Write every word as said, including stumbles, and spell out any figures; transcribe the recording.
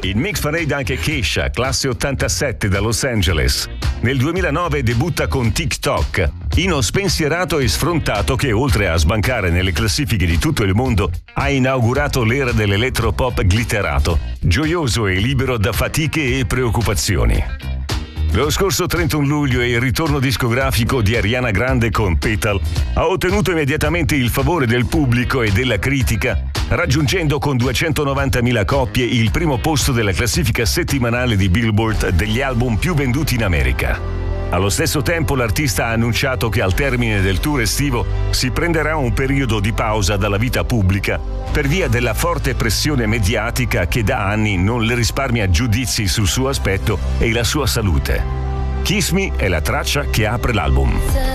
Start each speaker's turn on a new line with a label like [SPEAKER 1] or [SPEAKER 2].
[SPEAKER 1] In mix parade anche Kesha, classe ottantasette da Los Angeles. Nel duemilanove debutta con TikTok, Ino spensierato e sfrontato che oltre a sbancare nelle classifiche di tutto il mondo ha inaugurato l'era dell'elettropop glitterato, gioioso e libero da fatiche e preoccupazioni. Lo scorso trentuno luglio il ritorno discografico di Ariana Grande con Petal ha ottenuto immediatamente il favore del pubblico e della critica, raggiungendo con duecentonovantamila copie il primo posto della classifica settimanale di Billboard degli album più venduti in America. Allo stesso tempo l'artista ha annunciato che al termine del tour estivo si prenderà un periodo di pausa dalla vita pubblica per via della forte pressione mediatica che da anni non le risparmia giudizi sul suo aspetto e la sua salute. Kiss Me è la traccia che apre l'album.